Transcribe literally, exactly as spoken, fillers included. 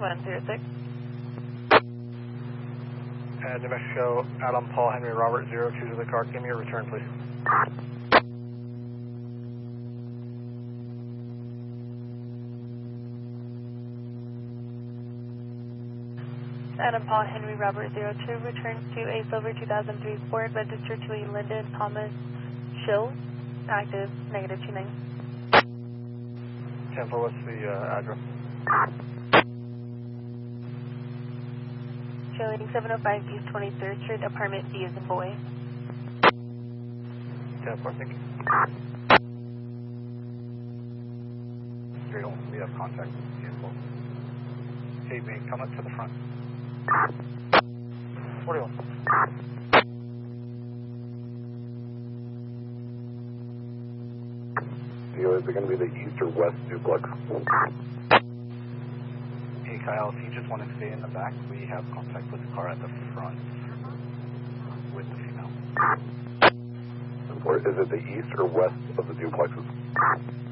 one zero six. And New Mexico, Adam Paul Henry Robert zero two to the car. Give me your return, please. Adam Paul Henry Robert zero two, return to a silver two thousand three Ford registered to a Lyndon Thomas Schill, active negative two nine. ten four, what's the uh, address? Showing seven oh five East twenty-third Street, apartment B as in boy. ten four, thank you. Three, we have contact with the vehicle. Hey, B, come up to the front. forty-one. Is it going to be the east or west duplex? Hey, Kyle, if you just want to stay in the back, we have contact with the car at the front with the female. Or is it the east or west of the duplexes?